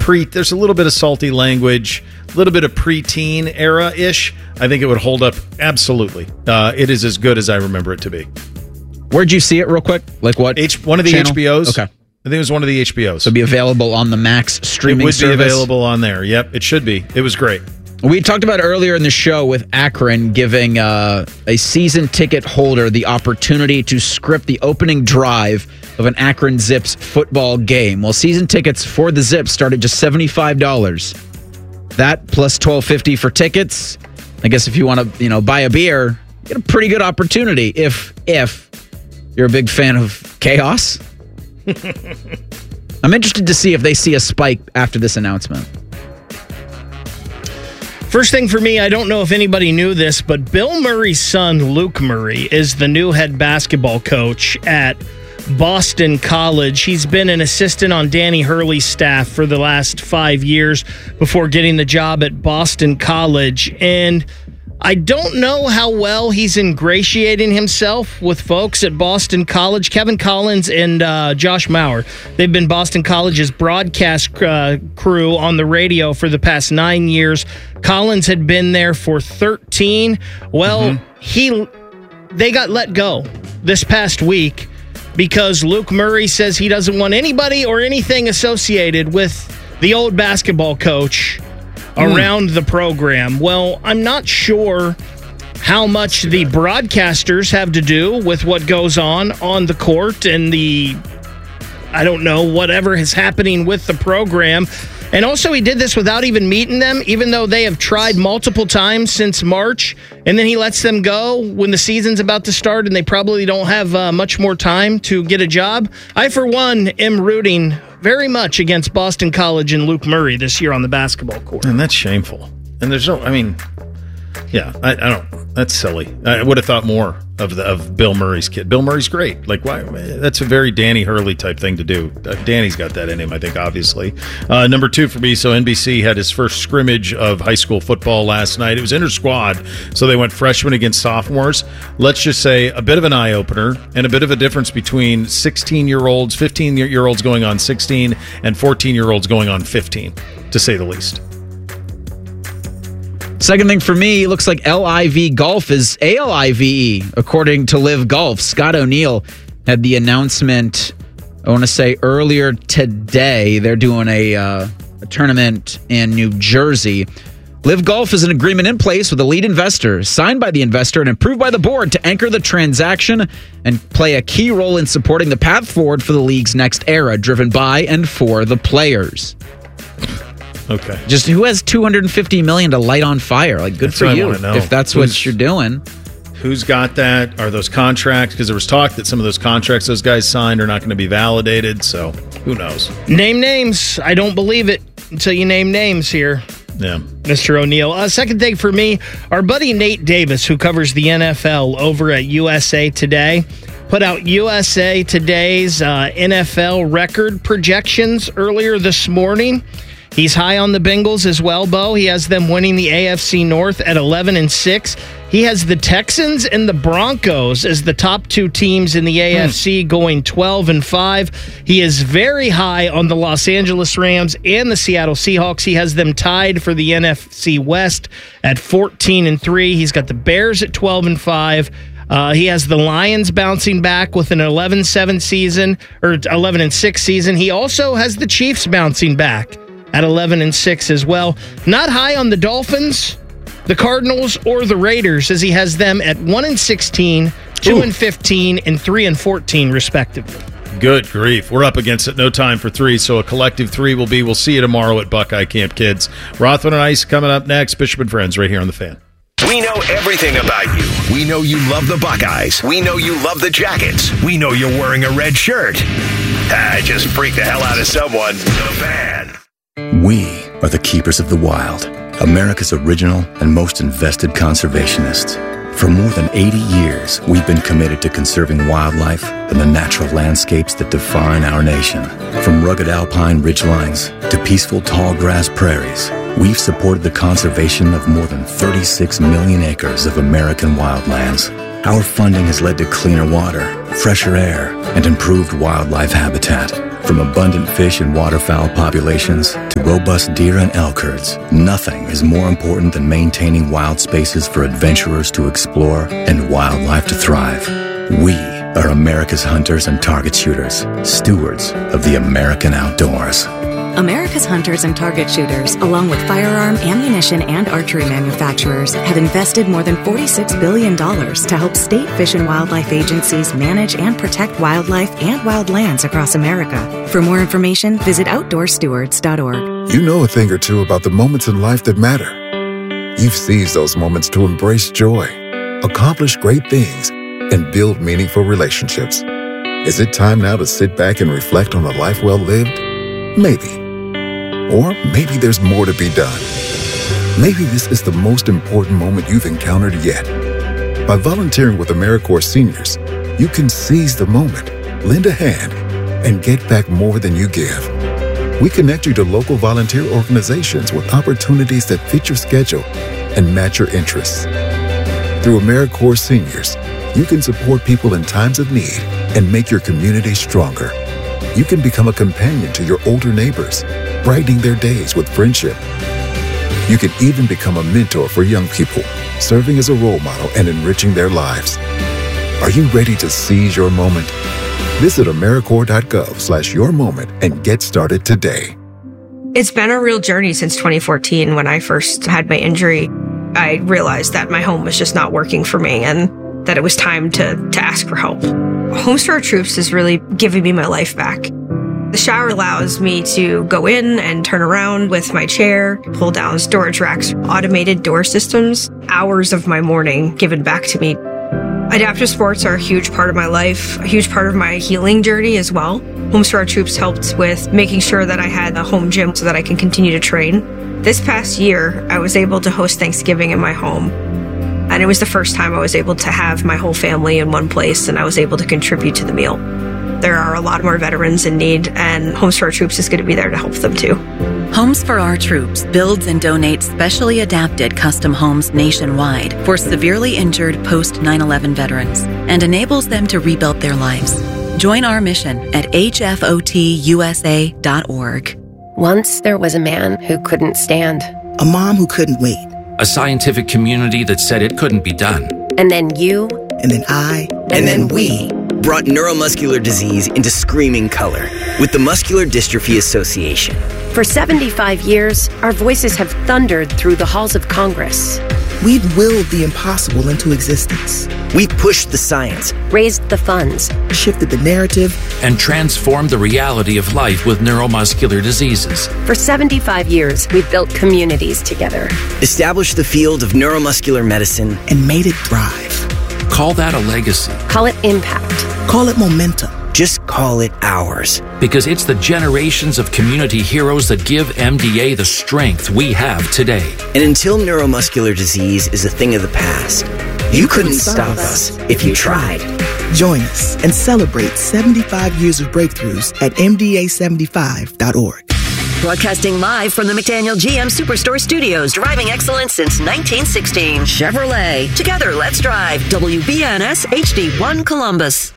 there's a little bit of salty language, a little bit of preteen era-ish, I think it would hold up absolutely. It is as good as I remember it to be. Where'd you see it real quick? Like what? One of the channel? HBOs. Okay. I think it was one of the HBOs. So it'd be available on the Max streaming service. It would be available on there. Yep, it should be. It was great. We talked about earlier in the show with Akron giving a season ticket holder the opportunity to script the opening drive of an Akron Zips football game. Well, season tickets for the Zips start at just $75. That plus $12.50 for tickets. I guess if you want to, buy a beer, you get a pretty good opportunity if you're a big fan of chaos. I'm interested to see if they see a spike after this announcement. First thing for me, I don't know if anybody knew this, but Bill Murray's son, Luke Murray, is the new head basketball coach at Boston College. He's been an assistant on Danny Hurley's staff for the last 5 years before getting the job at Boston College. And I don't know how well he's ingratiating himself with folks at Boston College. Kevin Collins and Josh Maurer, they've been Boston College's broadcast crew on the radio for the past 9 years. Collins had been there for 13. Well, they got let go this past week because Luke Murray says he doesn't want anybody or anything associated with the old basketball coach around the program. Well, I'm not sure how much the broadcasters have to do with what goes on the court and whatever is happening with the program. And also, he did this without even meeting them, even though they have tried multiple times since March. And then he lets them go when the season's about to start and they probably don't have much more time to get a job. I, for one, am rooting very much against Boston College and Luke Murray this year on the basketball court. And that's shameful. And there's no, I don't, that's silly. I would have thought more of Bill Murray's kid. Bill Murray's great. Like, why? That's a very Danny Hurley type thing to do. Danny's got that in him, I think, obviously. Number 2 for me, so NBC had his first scrimmage of high school football last night. It was inter-squad, so they went freshmen against sophomores. Let's just say a bit of an eye-opener and a bit of a difference between 16-year-olds, 15-year-olds going on 16, and 14-year-olds going on 15, to say the least. Second thing for me, looks like LIV Golf is ALIVE, according to Live Golf. Scott O'Neill had the announcement, I want to say earlier today. They're doing a tournament in New Jersey. Live Golf is an agreement in place with a lead investor, signed by the investor and approved by the board to anchor the transaction and play a key role in supporting the path forward for the league's next era, driven by and for the players. Okay. Just who has $250 million to light on fire? Like, good That's for what I you wanna know. if that's what you're doing. Who's got that? Are those contracts? Because there was talk that some of those contracts those guys signed are not going to be validated. So who knows? Name names. I don't believe it until you name names here. Yeah. Mr. O'Neill. Second thing for me, our buddy Nate Davis, who covers the NFL over at USA Today, put out USA Today's NFL record projections earlier this morning. He's high on the Bengals as well, Bo. He has them winning the AFC North at 11-6. He has the Texans and the Broncos as the top 2 teams in the AFC going 12-5. He is very high on the Los Angeles Rams and the Seattle Seahawks. He has them tied for the NFC West at 14-3. He's got the Bears at 12-5. He has the Lions bouncing back with an 11-7 season, or 11-6 season. He also has the Chiefs bouncing back at 11-6 as well. Not high on the Dolphins, the Cardinals, or the Raiders, as he has them at 1-16, 2-15, and 3-14, respectively. Good grief. We're up against it. No time for 3, so a collective 3 will be. We'll see you tomorrow at Buckeye Camp, kids. Rothman and Ice coming up next. Bishop and Friends right here on The Fan. We know everything about you. We know you love the Buckeyes. We know you love the Jackets. We know you're wearing a red shirt. Just freak the hell out of someone. The Fan. We are the keepers of the wild, America's original and most invested conservationists. For more than 80 years, we've been committed to conserving wildlife and the natural landscapes that define our nation. From rugged alpine ridgelines to peaceful tall grass prairies, we've supported the conservation of more than 36 million acres of American wildlands. Our funding has led to cleaner water, fresher air, and improved wildlife habitat. From abundant fish and waterfowl populations to robust deer and elk herds, nothing is more important than maintaining wild spaces for adventurers to explore and wildlife to thrive. We are America's hunters and target shooters, stewards of the American outdoors. America's hunters and target shooters, along with firearm, ammunition, and archery manufacturers, have invested more than $46 billion to help state fish and wildlife agencies manage and protect wildlife and wildlands across America. For more information, visit OutdoorStewards.org. You know a thing or two about the moments in life that matter. You've seized those moments to embrace joy, accomplish great things, and build meaningful relationships. Is it time now to sit back and reflect on a life well lived? Maybe. Or maybe there's more to be done. Maybe this is the most important moment you've encountered yet. By volunteering with AmeriCorps Seniors, you can seize the moment, lend a hand, and get back more than you give. We connect you to local volunteer organizations with opportunities that fit your schedule and match your interests. Through AmeriCorps Seniors, you can support people in times of need and make your community stronger. You can become a companion to your older neighbors, brightening their days with friendship. You can even become a mentor for young people, serving as a role model and enriching their lives. Are you ready to seize your moment? Visit AmeriCorps.gov/yourmoment and get started today. It's been a real journey since 2014 when I first had my injury. I realized that my home was just not working for me and that it was time to ask for help. Homes for Our Troops is really giving me my life back. The shower allows me to go in and turn around with my chair, pull down storage racks, automated door systems, hours of my morning given back to me. Adaptive sports are a huge part of my life, a huge part of my healing journey as well. Homes for Our Troops helped with making sure that I had a home gym so that I can continue to train. This past year, I was able to host Thanksgiving in my home. And it was the first time I was able to have my whole family in one place and I was able to contribute to the meal. There are a lot more veterans in need, and Homes for Our Troops is going to be there to help them too. Homes for Our Troops builds and donates specially adapted custom homes nationwide for severely injured post-9/11 veterans and enables them to rebuild their lives. Join our mission at hfotusa.org. Once there was a man who couldn't stand. A mom who couldn't wait. A scientific community that said it couldn't be done. And then you. And then I. And then we brought neuromuscular disease into screaming color with the Muscular Dystrophy Association. For 75 years, our voices have thundered through the halls of Congress. We've willed the impossible into existence. We pushed the science, raised the funds, shifted the narrative, and transformed the reality of life with neuromuscular diseases. For 75 years, we've built communities together, established the field of neuromuscular medicine, and made it thrive. Call that a legacy. Call it impact. Call it momentum. Just call it ours. Because it's the generations of community heroes that give MDA the strength we have today. And until neuromuscular disease is a thing of the past, you couldn't stop us if you tried. Join us and celebrate 75 years of breakthroughs at MDA75.org. Broadcasting live from the McDaniel GM Superstore Studios, driving excellence since 1916. Chevrolet. Together, let's drive. WBNS HD1 Columbus.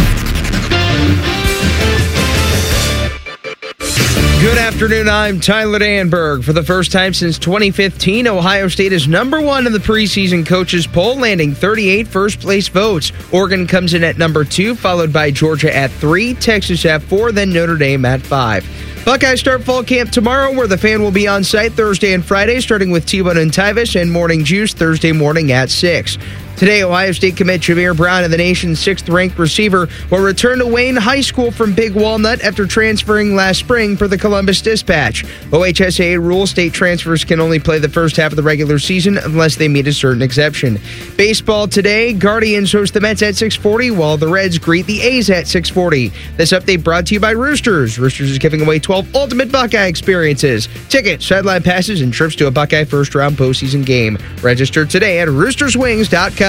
Good afternoon, I'm Tyler Danberg. For the first time since 2015, Ohio State is number one in the preseason coaches poll, landing 38 first-place votes. Oregon comes in at number 2, followed by Georgia at 3, Texas at 4, then Notre Dame at 5. Buckeyes start fall camp tomorrow, where the fan will be on site Thursday and Friday, starting with T-Bone and Tyvis and Morning Juice Thursday morning at 6. Today, Ohio State commit Jameer Brown, and the nation's 6th-ranked receiver, will return to Wayne High School from Big Walnut after transferring last spring for the Columbus Dispatch. OHSAA rules state transfers can only play the first half of the regular season unless they meet a certain exception. Baseball today, Guardians host the Mets at 6:40, while the Reds greet the A's at 6:40. This update brought to you by Roosters. Roosters is giving away 12 ultimate Buckeye experiences. Tickets, sideline passes, and trips to a Buckeye first-round postseason game. Register today at roosterswings.com.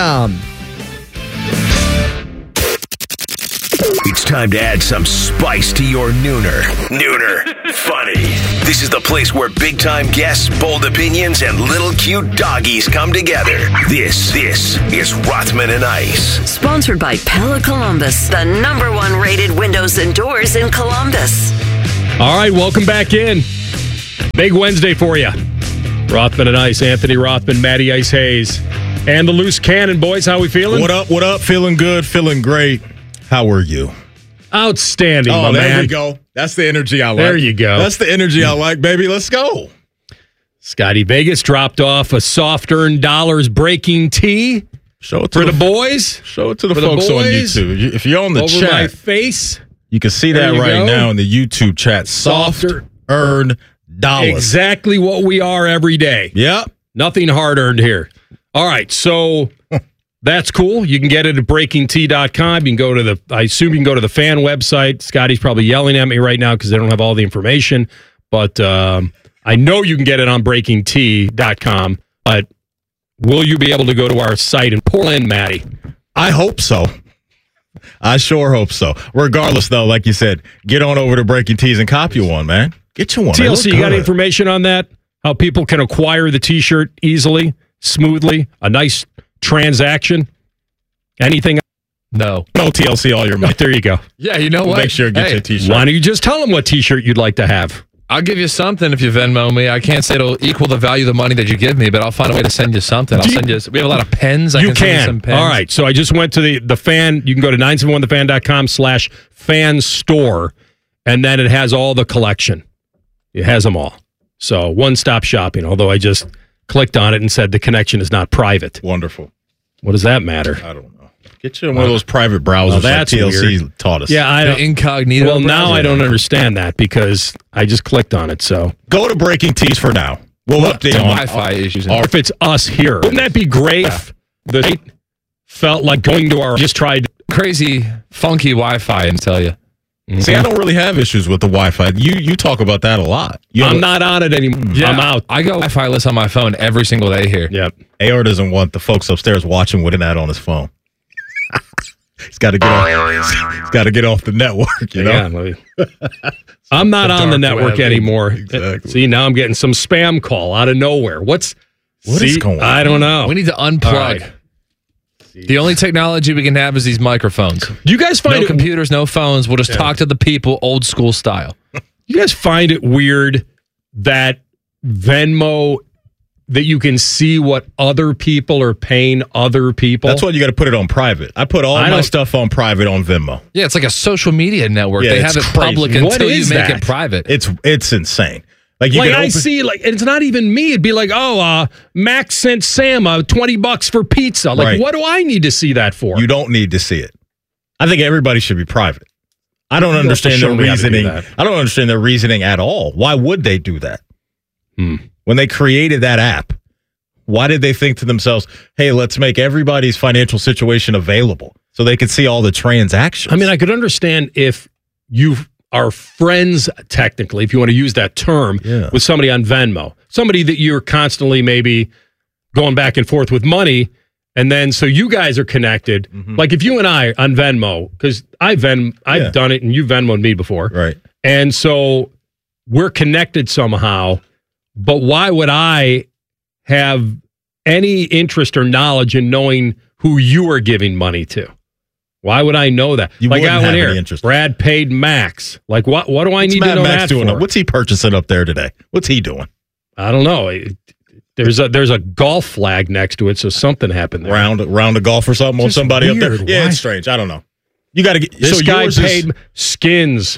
It's time to add some spice to your nooner. Nooner Funny. This is the place where big-time guests, bold opinions, and little cute doggies come together. This is Rothman and Ice. Sponsored by Pella Columbus, the #1 rated windows and doors in Columbus. All right, welcome back in. Big Wednesday for you. Rothman and Ice, Anthony Rothman, Matty Ice Hayes, and the Loose Cannon boys. How we feeling? What up? What up? Feeling good. Feeling great. How are you? Outstanding, my man. There we go. That's the energy I like. There you go. That's the energy I like, baby. Let's go. Scotty Vegas dropped off a soft earned dollars breaking tee. Show it for the boys. Show it to the folks on YouTube. If you're on the chat, over my face, you can see that right now in the YouTube chat. Soft earned dollars. Exactly what we are every day. Yep. Nothing hard earned here. All right, so that's cool. You can get it at breakingtea.com. You can go to I assume you can go to the fan website. Scotty's probably yelling at me right now because they don't have all the information. But I know you can get it on breakingtea.com. But will you be able to go to our site and pull in, Matty? I hope so. I sure hope so. Regardless, though, like you said, get on over to Breaking Tees and copy one, man. Get you one. TLC, you got information on that? How people can acquire the T-shirt easily, smoothly, a nice transaction? Anything? No. No TLC all your money. There you go. Yeah, you know what? Make sure you get your T-shirt. Why don't you just tell them what T-shirt you'd like to have? I'll give you something if you Venmo me. I can't say it'll equal the value of the money that you give me, but I'll find a way to send you something. I'll send you. We have a lot of pens. I can send you some pens. All right. So I just went to the fan. You can go to 971thefan.com/fan store, and then it has all the collection. It has them all. So one-stop shopping, although I just clicked on it and said the connection is not private. Wonderful. What does that matter? I don't know. Get you one of those private browsers that's that TLC weird. taught us. Yeah, I don't, incognito. Well, now browser. I don't understand that because I just clicked on it. So go to Breaking Tees for now. We'll update on Wi-Fi issues. Or if it's us here, wouldn't that be great? If the site felt like going to our just tried crazy funky Wi-Fi and tell you. Mm-hmm. See, I don't really have issues with the Wi-Fi. You talk about that a lot. I'm not on it anymore. Yeah, I'm out. I go Wi-Fi-less on my phone every single day here. Yep. AR doesn't want the folks upstairs watching with an ad on his phone. He's got to get off. He's got to get off the network. You know. Yeah, I'm not on the network anymore. Exactly. See, now I'm getting some spam call out of nowhere. What is going on? I don't know. We need to unplug. Right. The only technology we can have is these microphones. Do you guys find no computers, no phones? We'll just talk to the people, old school style. You guys find it weird that Venmo, that you can see what other people are paying other people? That's why you got to put it on private. I put all my stuff on private on Venmo. Yeah, it's like a social media network. Yeah, they have it public until you make it private. It's insane. Like I see, it's not even me. It'd be like, Max sent Sam $20 for pizza. Like, Right. what do I need to see that for? You don't need to see it. I think everybody should be private. I don't understand their reasoning. I don't understand their reasoning at all. Why would they do that? When they created that app, why did they think to themselves, hey, let's make everybody's financial situation available so they could see all the transactions? I mean, I could understand if you are friends, technically, if you want to use that term, with somebody on Venmo, somebody that you're constantly maybe going back and forth with money, and then so you guys are connected. Like if you and I on Venmo, because I've done it and you Venmoed me before. Right. And so we're connected somehow, but why would I have any interest or knowledge in knowing who you are giving money to? Why would I know that? You like wouldn't I went have here. any interest. Brad paid Max. Like what do I need to Mad know Max that doing for? What's he purchasing up there today? What's he doing? I don't know. There's a golf flag next to it, so something happened there. Round of golf or something Just on somebody up weird. there? Yeah, Why? it's strange. I don't know. You got to get This so guy yours paid Skins.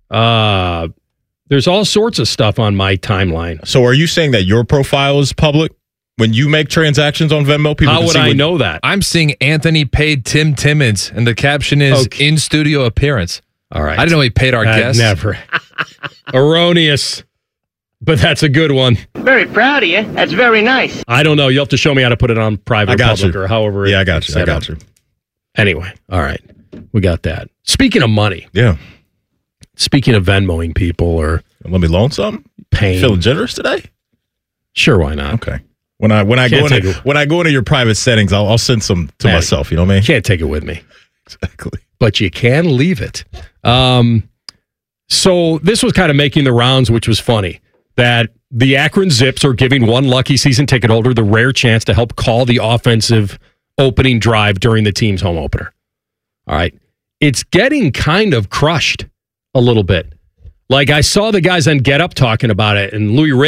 There's all sorts of stuff on my timeline. So are you saying that your profile is public? When you make transactions on Venmo, people How can would see I know that? I'm seeing Anthony paid Tim Timmons, and the caption is in studio appearance. All right. I didn't know he paid our guests. Never. Erroneous. But that's a good one. Very proud of you. That's very nice. I don't know. You'll have to show me how to put it on private I or got public you. or however. Yeah, I got it's you. I set got up. you. Anyway, all right. We got that. Speaking of money. Yeah. Speaking of Venmoing people or let me loan something. Paying. Feeling generous today? Sure, why not? Okay. When I go into your private settings, I'll send some to myself. You know what I mean? Can't take it with me. Exactly. But you can leave it. So this was kind of making the rounds, which was funny, that the Akron Zips are giving one lucky season ticket holder the rare chance to help call the offensive opening drive during the team's home opener. All right. It's getting kind of crushed a little bit. Like I saw the guys on Get Up talking about it, and Louis Ray